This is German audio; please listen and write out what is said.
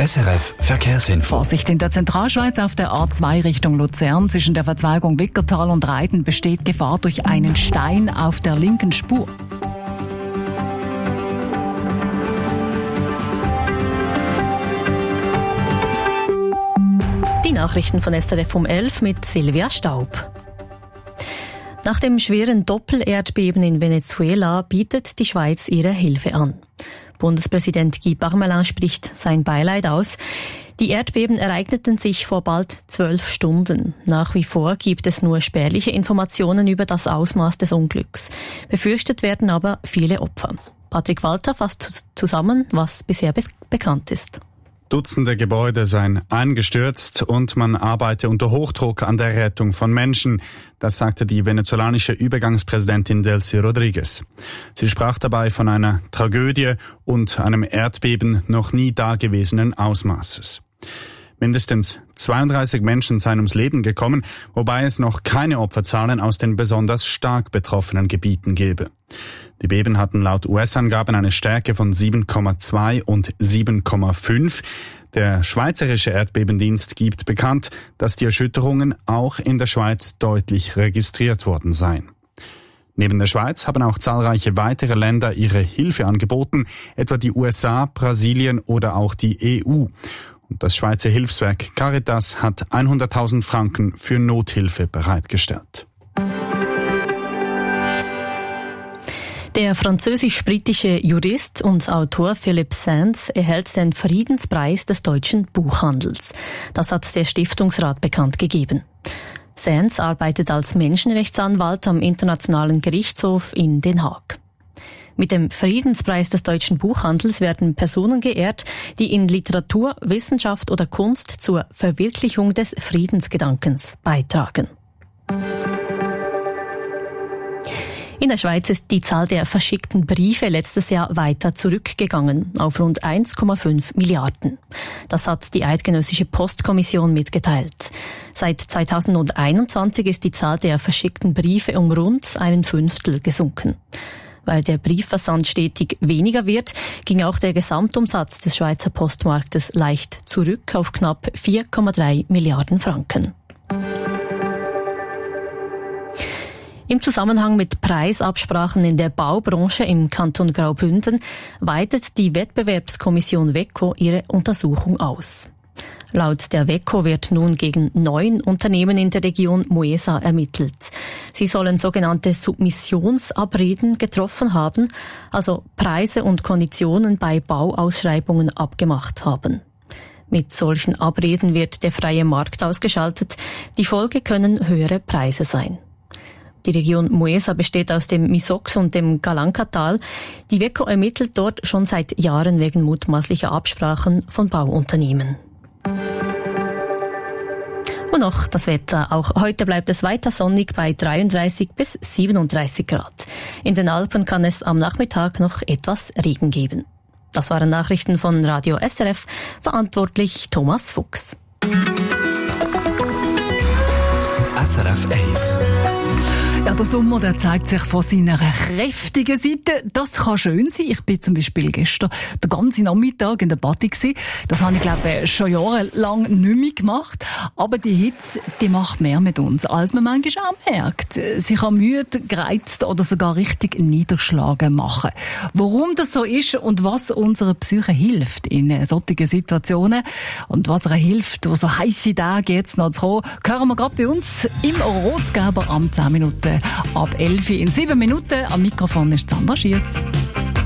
SRF Verkehrsinfo. Vorsicht in der Zentralschweiz auf der A2 Richtung Luzern. Zwischen der Verzweigung Wickertal und Reiten besteht Gefahr durch einen Stein auf der linken Spur. Die Nachrichten von SRF um 11 mit Silvia Staub. Nach dem schweren Doppelerdbeben in Venezuela bietet die Schweiz ihre Hilfe an. Bundespräsident Guy Parmelin spricht sein Beileid aus. Die Erdbeben ereigneten sich vor bald 12 Stunden. Nach wie vor gibt es nur spärliche Informationen über das Ausmaß des Unglücks. Befürchtet werden aber viele Opfer. Patrick Walter fasst zusammen, was bisher bekannt ist. Dutzende Gebäude seien eingestürzt und man arbeite unter Hochdruck an der Rettung von Menschen. Das sagte die venezolanische Übergangspräsidentin Delcy Rodriguez. Sie sprach dabei von einer Tragödie und einem Erdbeben noch nie dagewesenen Ausmaßes. Mindestens 32 Menschen seien ums Leben gekommen, wobei es noch keine Opferzahlen aus den besonders stark betroffenen Gebieten gebe. Die Beben hatten laut US-Angaben eine Stärke von 7,2 und 7,5. Der Schweizerische Erdbebendienst gibt bekannt, dass die Erschütterungen auch in der Schweiz deutlich registriert worden seien. Neben der Schweiz haben auch zahlreiche weitere Länder ihre Hilfe angeboten, etwa die USA, Brasilien oder auch die EU. Und das Schweizer Hilfswerk Caritas hat 100.000 Franken für Nothilfe bereitgestellt. Der französisch-britische Jurist und Autor Philippe Sands erhält den Friedenspreis des deutschen Buchhandels. Das hat der Stiftungsrat bekannt gegeben. Sands arbeitet als Menschenrechtsanwalt am Internationalen Gerichtshof in Den Haag. Mit dem Friedenspreis des deutschen Buchhandels werden Personen geehrt, die in Literatur, Wissenschaft oder Kunst zur Verwirklichung des Friedensgedankens beitragen. In der Schweiz ist die Zahl der verschickten Briefe letztes Jahr weiter zurückgegangen, auf rund 1,5 Milliarden. Das hat die Eidgenössische Postkommission mitgeteilt. Seit 2021 ist die Zahl der verschickten Briefe um rund 1/5 gesunken. Weil der Briefversand stetig weniger wird, ging auch der Gesamtumsatz des Schweizer Postmarktes leicht zurück auf knapp 4,3 Milliarden Franken. Im Zusammenhang mit Preisabsprachen in der Baubranche im Kanton Graubünden weitet die Wettbewerbskommission WECO ihre Untersuchung aus. Laut der WECO wird nun gegen 9 Unternehmen in der Region Moesa ermittelt. Sie sollen sogenannte Submissionsabreden getroffen haben, also Preise und Konditionen bei Bauausschreibungen abgemacht haben. Mit solchen Abreden wird der freie Markt ausgeschaltet. Die Folge können höhere Preise sein. Die Region Moesa besteht aus dem Misox und dem Galankatal. Die WECO ermittelt dort schon seit Jahren wegen mutmaßlicher Absprachen von Bauunternehmen. Und noch das Wetter. Auch heute bleibt es weiter sonnig bei 33 bis 37 Grad. In den Alpen kann es am Nachmittag noch etwas Regen geben. Das waren Nachrichten von Radio SRF, verantwortlich Thomas Fuchs. SRF 1. Ja, der Sommer, der zeigt sich von seiner kräftigen Seite. Das kann schön sein. Ich bin zum Beispiel gestern den ganzen Nachmittag in der Badi gewesen. Das habe ich, glaube ich, schon jahrelang nicht mehr gemacht. Aber die Hitze, die macht mehr mit uns, als man manchmal auch merkt. Sie kann müde, gereizt oder sogar richtig niederschlagen machen. Warum das so ist und was unserer Psyche hilft in solchen Situationen und was ihr hilft, wo so heisse Tage jetzt noch zu kommen, hören wir gerade bei uns im Rotgeber am 10 Minuten ab 11 in 7 Minuten. Am Mikrofon ist Sandra Schiess.